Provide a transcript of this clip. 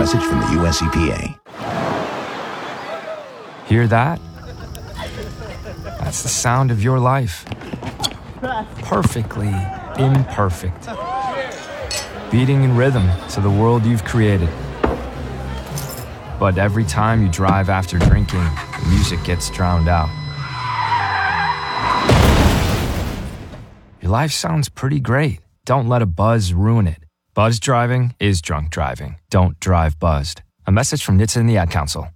message from the U.S. EPA. Hear that? That's the sound of your life. Perfectly imperfect. Beating in rhythm to the world you've created. But every time you drive after drinking, the music gets drowned out. Your life sounds pretty great. Don't let a buzz ruin it. Buzz driving is drunk driving. Don't drive buzzed. A message from NHTSA and the Ad Council.